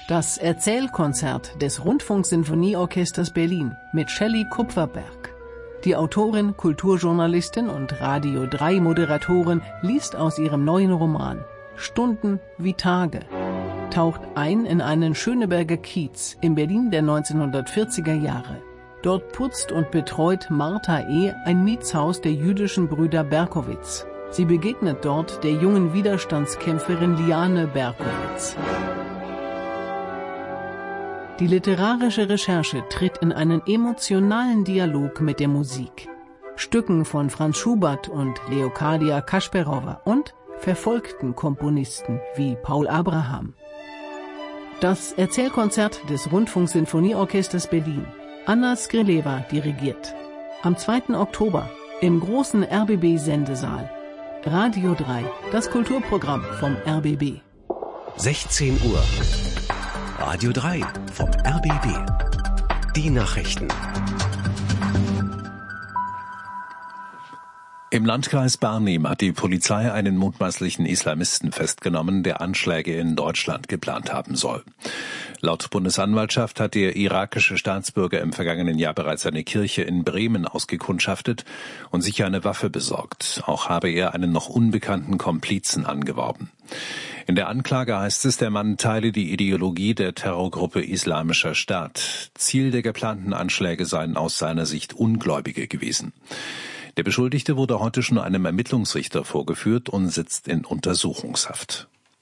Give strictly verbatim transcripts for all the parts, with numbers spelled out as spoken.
Das Erzählkonzert des Rundfunksinfonieorchesters Berlin mit Shelley Kupferberg. Die Autorin, Kulturjournalistin und Radio drei Moderatorin liest aus ihrem neuen Roman Stunden wie Tage, taucht ein in einen Schöneberger Kiez im Berlin der neunzehnhundertvierziger Jahre. Dort putzt und betreut Martha E. ein Mietshaus der jüdischen Brüder Berkowitz. Sie begegnet dort der jungen Widerstandskämpferin Liane Berkowitz. Die literarische Recherche tritt in einen emotionalen Dialog mit der Musik. Stücken von Franz Schubert und Leocadia Kasperowa und verfolgten Komponisten wie Paul Abraham. Das Erzählkonzert des Rundfunksinfonieorchesters Berlin. Anna Skrileva dirigiert. Am zweiten Oktober im großen R B B-Sendesaal. Radio drei, das Kulturprogramm vom R B B. sechzehn Uhr. Radio drei vom R B B. Die Nachrichten. Im Landkreis Barnim hat die Polizei einen mutmaßlichen Islamisten festgenommen, der Anschläge in Deutschland geplant haben soll. Laut Bundesanwaltschaft hat der irakische Staatsbürger im vergangenen Jahr bereits eine Kirche in Bremen ausgekundschaftet und sich eine Waffe besorgt. Auch habe er einen noch unbekannten Komplizen angeworben. In der Anklage heißt es, der Mann teile die Ideologie der Terrorgruppe Islamischer Staat. Ziel der geplanten Anschläge seien aus seiner Sicht Ungläubige gewesen. Der Beschuldigte wurde heute schon einem Ermittlungsrichter vorgeführt und sitzt in Untersuchungshaft.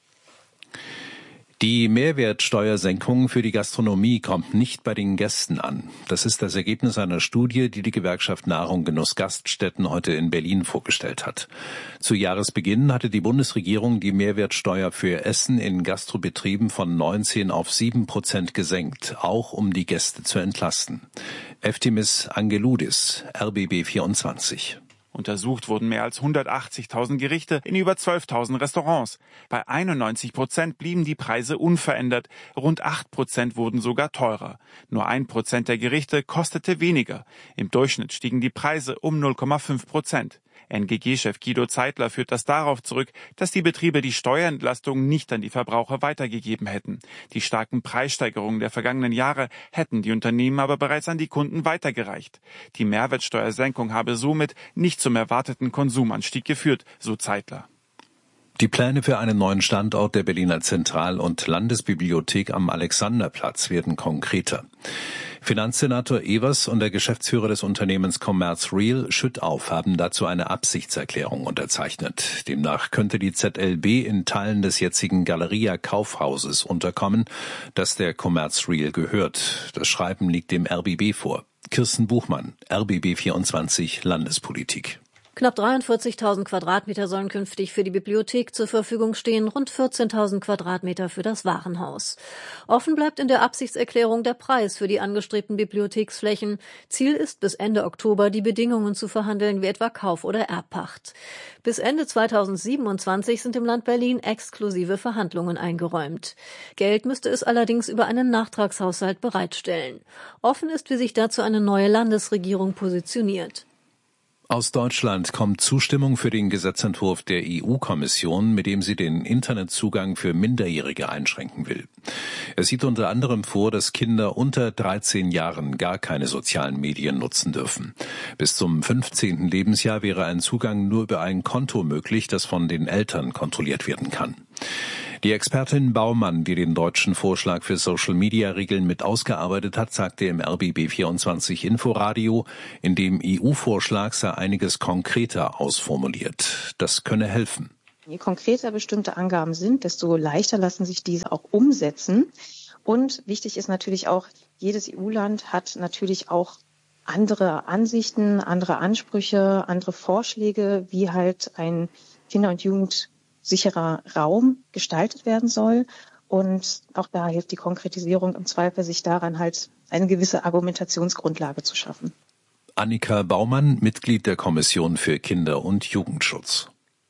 Die Mehrwertsteuersenkung für die Gastronomie kommt nicht bei den Gästen an. Das ist das Ergebnis einer Studie, die die Gewerkschaft Nahrung Genuss Gaststätten heute in Berlin vorgestellt hat. Zu Jahresbeginn hatte die Bundesregierung die Mehrwertsteuer für Essen in Gastrobetrieben von neunzehn auf sieben Prozent gesenkt, auch um die Gäste zu entlasten. Eftimis Angeloudis, R B B vierundzwanzig. Untersucht wurden mehr als hundertachtzigtausend Gerichte in über zwölftausend Restaurants. Bei einundneunzig Prozent blieben die Preise unverändert. Rund acht Prozent wurden sogar teurer. Nur ein Prozent der Gerichte kostete weniger. Im Durchschnitt stiegen die Preise um null Komma fünf Prozent. N G G-Chef Guido Zeitler führt das darauf zurück, dass die Betriebe die Steuerentlastung nicht an die Verbraucher weitergegeben hätten. Die starken Preissteigerungen der vergangenen Jahre hätten die Unternehmen aber bereits an die Kunden weitergereicht. Die Mehrwertsteuersenkung habe somit nicht zum erwarteten Konsumanstieg geführt, so Zeitler. Die Pläne für einen neuen Standort der Berliner Zentral- und Landesbibliothek am Alexanderplatz werden konkreter. Finanzsenator Evers und der Geschäftsführer des Unternehmens Commerz Real Schüttauf haben dazu eine Absichtserklärung unterzeichnet. Demnach könnte die Z L B in Teilen des jetzigen Galeria Kaufhauses unterkommen, das der Commerz Real gehört. Das Schreiben liegt dem R B B vor. Kirsten Buchmann, R B B vierundzwanzig Landespolitik. Knapp dreiundvierzigtausend Quadratmeter sollen künftig für die Bibliothek zur Verfügung stehen, rund vierzehntausend Quadratmeter für das Warenhaus. Offen bleibt in der Absichtserklärung der Preis für die angestrebten Bibliotheksflächen. Ziel ist, bis Ende Oktober die Bedingungen zu verhandeln, wie etwa Kauf- oder Erbpacht. Bis Ende zweitausendsiebenundzwanzig sind im Land Berlin exklusive Verhandlungen eingeräumt. Geld müsste es allerdings über einen Nachtragshaushalt bereitstellen. Offen ist, wie sich dazu eine neue Landesregierung positioniert. Aus Deutschland kommt Zustimmung für den Gesetzentwurf der E U-Kommission, mit dem sie den Internetzugang für Minderjährige einschränken will. Es sieht unter anderem vor, dass Kinder unter dreizehn Jahren gar keine sozialen Medien nutzen dürfen. Bis zum fünfzehnten Lebensjahr wäre ein Zugang nur über ein Konto möglich, das von den Eltern kontrolliert werden kann. Die Expertin Baumann, die den deutschen Vorschlag für Social-Media-Regeln mit ausgearbeitet hat, sagte im R B B vierundzwanzig Inforadio, in dem E U-Vorschlag sei einiges konkreter ausformuliert. Das könne helfen. Je konkreter bestimmte Angaben sind, desto leichter lassen sich diese auch umsetzen. Und wichtig ist natürlich auch, jedes E U-Land hat natürlich auch andere Ansichten, andere Ansprüche, andere Vorschläge, wie halt ein Kinder- und Jugend sicherer Raum gestaltet werden soll. Und auch da hilft die Konkretisierung im Zweifel, sich daran halt eine gewisse Argumentationsgrundlage zu schaffen. Annika Baumann, Mitglied der Kommission für Kinder- und Jugendschutz.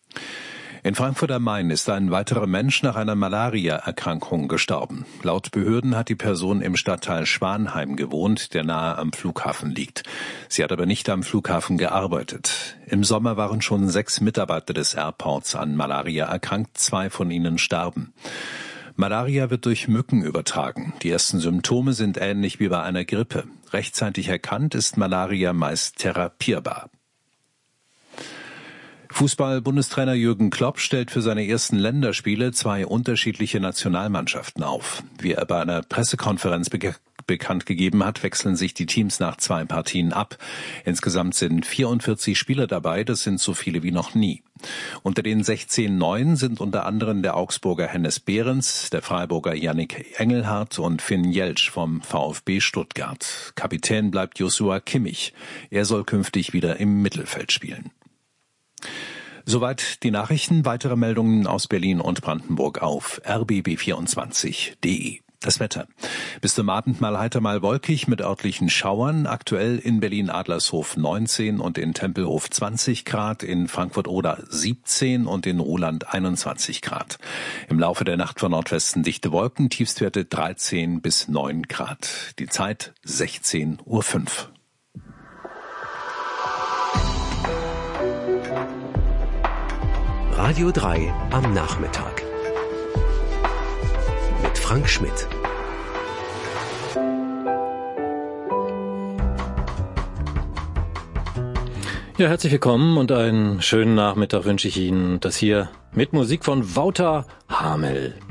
In Frankfurt am Main ist ein weiterer Mensch nach einer Malaria-Erkrankung gestorben. Laut Behörden hat die Person im Stadtteil Schwanheim gewohnt, der nahe am Flughafen liegt. Sie hat aber nicht am Flughafen gearbeitet. Im Sommer waren schon sechs Mitarbeiter des Airports an Malaria erkrankt, zwei von ihnen starben. Malaria wird durch Mücken übertragen. Die ersten Symptome sind ähnlich wie bei einer Grippe. Rechtzeitig erkannt ist Malaria meist therapierbar. Fußball-Bundestrainer Jürgen Klopp stellt für seine ersten Länderspiele zwei unterschiedliche Nationalmannschaften auf. Wie er bei einer Pressekonferenz be- bekannt gegeben hat, wechseln sich die Teams nach zwei Partien ab. Insgesamt sind vierundvierzig Spieler dabei, das sind so viele wie noch nie. Unter den sechzehn Neuen sind unter anderem der Augsburger Hennes Behrens, der Freiburger Yannick Engelhardt und Finn Jeltsch vom VfB Stuttgart. Kapitän bleibt Joshua Kimmich. Er soll künftig wieder im Mittelfeld spielen. Soweit die Nachrichten. Weitere Meldungen aus Berlin und Brandenburg auf r b b vierundzwanzig punkt d e. Das Wetter. Bis zum Abend mal heiter, mal wolkig mit örtlichen Schauern. Aktuell in Berlin-Adlershof neunzehn und in Tempelhof zwanzig Grad, in Frankfurt-Oder siebzehn und in Ruhland einundzwanzig Grad. Im Laufe der Nacht von Nordwesten dichte Wolken, Tiefstwerte dreizehn bis neun Grad. Die Zeit sechzehn Uhr fünf. Radio drei am Nachmittag. Mit Frank Schmidt. Ja, herzlich willkommen und einen schönen Nachmittag wünsche ich Ihnen. Das hier mit Musik von Wouter Hamel.